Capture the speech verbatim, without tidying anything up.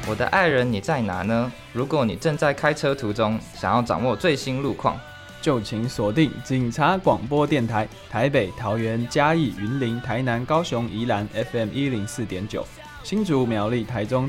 我的爱人你在哪呢？如果你正在开车途中，想要掌握最新路况， 就请锁定警察广播电台，台北、桃园、嘉义、云林、台南、高雄、宜兰 F M 一零四点九，新竹、苗栗、台中。